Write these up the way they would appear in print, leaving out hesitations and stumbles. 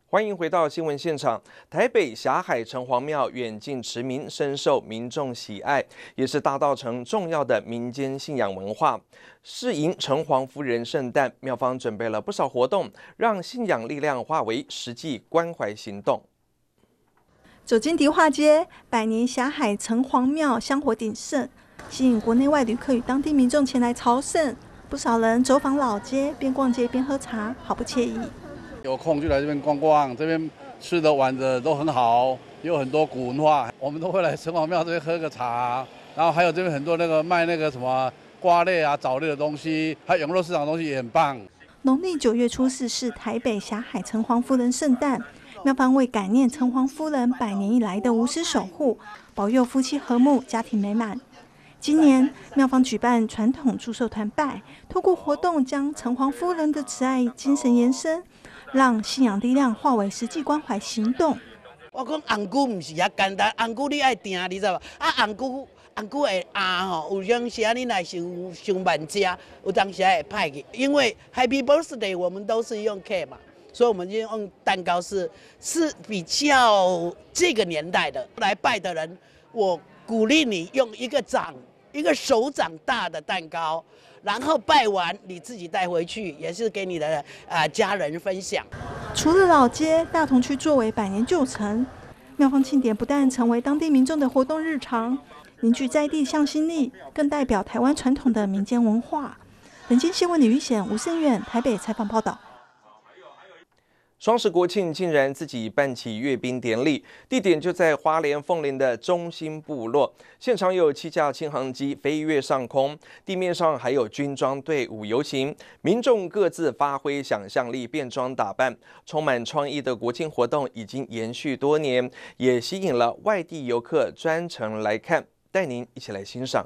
欢迎回到新闻现场。台北霞海城隍庙远近驰名，深受民众喜爱，也是大稻埕重要的民间信仰文化。适迎城隍夫人圣诞，庙方准备了不少活动，让信仰力量化为实际关怀行动。 走进迪化街，百年霞海城隍庙香火鼎盛，吸引国内外旅客与当地民众前来朝圣。不少人走访老街，边逛街边喝茶，好不惬意。 有空就来这边逛逛，这边吃的玩的都很好，有很多古文化，我们都会来城隍庙这边喝个茶。然后还有这边很多那个卖那个什么瓜类啊、枣类的东西，还有永乐市场的东西也很棒。 农历9月初4是台北霞海城隍夫人圣诞，庙方为感念城隍夫人100年以来的无私守护，保佑夫妻和睦、家庭美满。今年庙方举办传统祝寿团拜，透过活动将城隍夫人的慈爱精神延伸，让信仰力量化为实际关怀行动。 我讲红菇不是遐简单，红菇你爱定，你知道吧？啊，红菇的芽吼，有当时你来上万吃，有当时会歹去。因为 Happy Birthday 我们都是用 cake 嘛，所以我们就用蛋糕是比较这个年代的。来拜的人，我鼓励你用一个手掌大的蛋糕。然后拜完你自己带回去，也是给你的家人分享。 除了老街，大同区作为100年旧城，庙方庆典不但成为当地民众的活动日常，凝聚在地向心力，更代表台湾传统的民间文化。本间新闻李玉显、吴胜远台北采访报道。 双十国庆竟然自己办起阅兵典礼，地点就在花莲凤林的中心部落，现场有7架轻航机飞跃上空，地面上还有军装队伍游行，民众各自发挥想象力变装打扮，充满创意的国庆活动已经延续多年，也吸引了外地游客专程来看，带您一起来欣赏。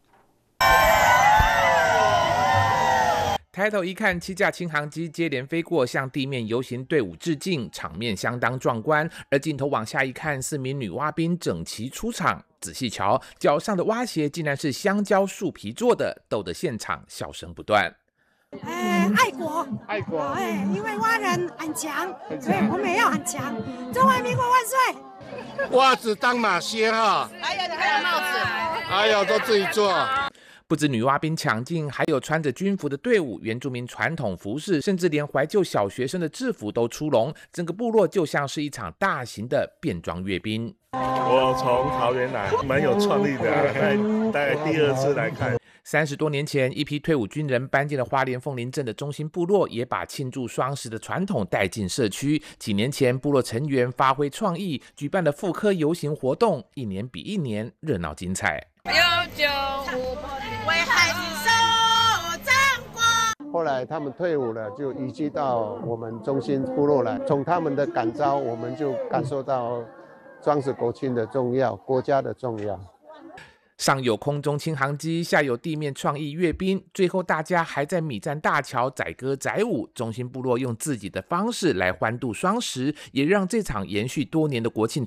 抬头一看，7架轻航机接连飞过，向地面游行队伍致敬，场面相当壮观。而镜头往下一看，4名女蛙兵整齐出场。仔细瞧，脚上的蛙鞋竟然是香蕉树皮做的，逗得现场笑声不断。 爱国，因为蛙人很强，所以我们也要很强。中华民国万岁！ 袜子当马靴哈， 还有帽子， 还有都自己做。 不止女蛙兵抢镜，还有穿着军服的队伍、原住民传统服饰，甚至连怀旧小学生的制服都出笼，整个部落就像是一场大型的变装阅兵。 我从桃园来，蛮有创意的大概第2次来看。 30多年前，一批退伍军人搬进了花莲凤林镇的中心部落，也把庆祝双十的传统带进社区。几年前，部落成员发挥创意，举办了复刻游行活动，一年比一年热闹精彩。 为孩子守张光。 后来他们退伍了，就移居到我们中心部落来。从他们的感召，我们就感受到双十国庆的重要，国家的重要。 上有空中轻航机，下有地面创意阅兵，最后大家还在米站大桥载歌载舞。中心部落用自己的方式来欢度双十，也让这场延续多年的国庆